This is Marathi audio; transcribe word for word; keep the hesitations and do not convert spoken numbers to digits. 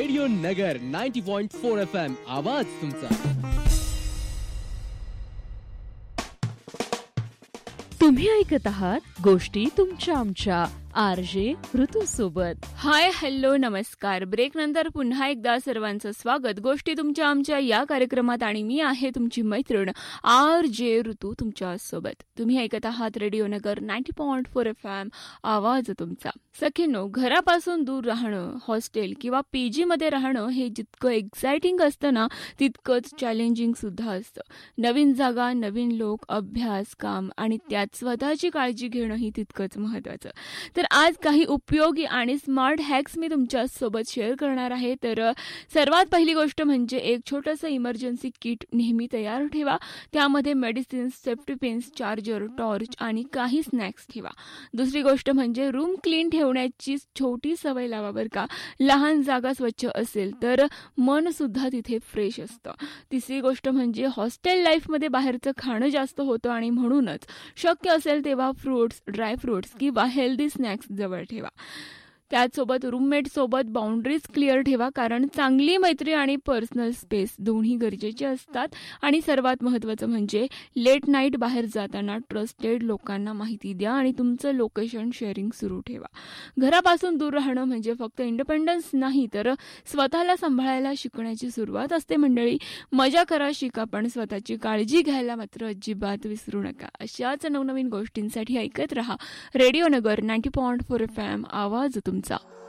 रेडिओ नगर ninety point four F M आवाज तुमचा. तुम्ही ऐकत आहात गोष्टी तुमच्या आमच्या आर जे ऋतू सोबत. हाय हॅलो नमस्कार. ब्रेक नंतर पुन्हा एकदा सर्वांचं स्वागत गोष्टी तुमच्या आमच्या या कार्यक्रमात आणि मी आहे तुमची मैत्रीण आर जे ऋतू तुमच्या सोबत. तुम्ही ऐकत आहात रेडिओ नगर ninety point four F M आवाज तुमचा. सखींनो, घरापासून दूर राहणं, हॉस्टेल किंवा पीजी मध्ये राहणं हे जितकं एक्साइटिंग असतं ना तितकंच चॅलेंजिंग सुद्धा असतं. नवीन जागा, नवीन लोक, अभ्यास, काम आणि त्यात स्वतःची काळजी घेणंही तितकंच महत्वाचं. तर आज काही उपयोगी आणि स्मार्ट हॅक्स मी तुमच्या सोबत शेअर करणार आहे. तर सर्वात पहिली गोष्ट म्हणजे एक छोटंसं इमर्जन्सी किट नेहमी तयार ठेवा. त्यामध्ये medicines, safety pins, charger, torch आणि काही स्नॅक्स ठेवा. दुसरी गोष्ट म्हणजे रूम क्लीन ठेवण्याची छोटी सवय लावा बरं का. लहान जागा स्वच्छ असेल तर मन सुद्धा तिथे फ्रेश असतं. तिसरी गोष्ट म्हणजे हॉस्टेल लाईफमध्ये बाहेरचं खाणं जास्त होतं आणि म्हणूनच शक्य असेल तेव्हा फ्रुट्स, ड्राय फ्रुट्स किंवा हेल्दी स्नॅक्स जवळ ठेवा. त्याचसोबत रूममेट सोबत बाउंड्रीज क्लिअर ठेवा, कारण चांगली मैत्री आणि पर्सनल स्पेस दोन्ही गरजेचे असतात. आणि सर्वात महत्त्वाचं म्हणजे लेट नाईट बाहेर जाताना ट्रस्टेड लोकांना माहिती द्या आणि तुमचं लोकेशन शेअरिंग सुरू ठेवा. घरापासून दूर राहणं म्हणजे फक्त इंडिपेंडन्स नाही तर स्वतःला सांभाळायला शिकण्याची सुरुवात असते मंडळी. मजा करा, शिका, पण स्वतःची काळजी घ्यायला मात्र अजिबात विसरू नका. अशाच नवनवीन गोष्टींसाठी ऐकत रहा रेडिओ नगर ninety point four F M आवाज तुमचा.